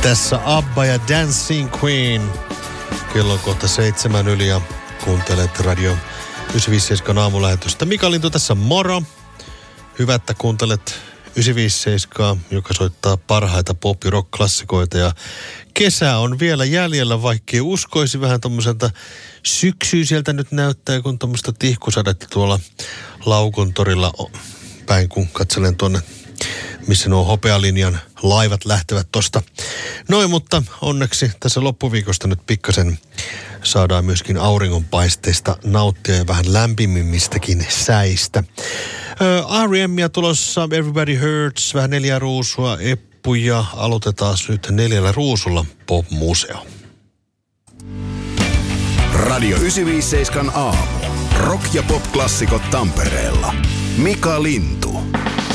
Tässä ABBA ja Dancing Queen. Kello on kohta 7 yli ja kuuntelet Radio 957 aamulähetystä. Mika Lintu tässä, moro. Hyvä, että kuuntelet 957, joka soittaa parhaita pop- ja rock-klassikoita. Ja kesä on vielä jäljellä, vaikkei uskoisi, vähän tommoselta syksyiseltä nyt näyttää, kun tommoista tihkusadetta tuolla Laukuntorilla päin, kun katselen tuonne, missä nuo hopealinjan laivat lähtevät tosta. Noin, mutta onneksi tässä loppuviikosta nyt pikkasen saadaan myöskin auringonpaisteista nauttia ja vähän lämpimimmistäkin säistä. R.E.M:ia tulossa, Everybody Hurts, vähän 4 ruusua, Eppu ja aloitetaan nyt 4 ruusulla Pop-museo. Radio 957 aamu. Rock- ja pop-klassikot Tampereella. Mika Lintu.